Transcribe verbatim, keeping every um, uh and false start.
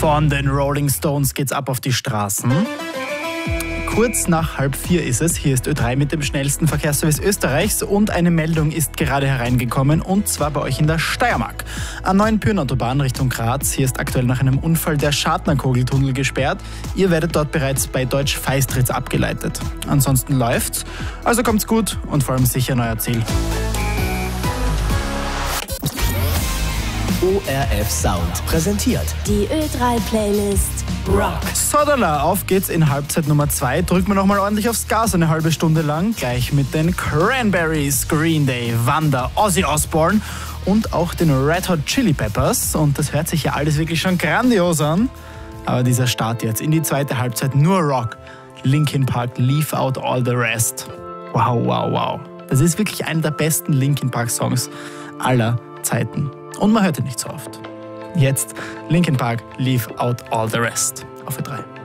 Von den Rolling Stones geht's ab auf die Straßen. Kurz nach halb vier ist es. Hier ist Ö drei mit dem schnellsten Verkehrsservice Österreichs und eine Meldung ist gerade hereingekommen und zwar bei euch in der Steiermark. An neuen Pyrnautobahn Richtung Graz. Hier ist aktuell nach einem Unfall der Schartner-Kogeltunnel gesperrt. Ihr werdet dort bereits bei Deutsch Feistritz abgeleitet. Ansonsten läuft's. Also kommt's gut und vor allem sicher euer Ziel. O R F Sound präsentiert die Ö drei Playlist Rock. Sodala, auf geht's in Halbzeit Nummer zwei. Drücken wir nochmal ordentlich aufs Gas eine halbe Stunde lang. Gleich mit den Cranberries, Green Day, Wanda, Ozzy Osbourne und auch den Red Hot Chili Peppers. Und das hört sich ja alles wirklich schon grandios an. Aber dieser Start jetzt in die zweite Halbzeit, nur Rock. Linkin Park, Leave Out All the Rest. Wow, wow, wow. Das ist wirklich einer der besten Linkin Park Songs aller Zeiten. Und man hört ihn nicht so oft. Jetzt Linkin Park, Leave Out All the Rest auf Ö drei.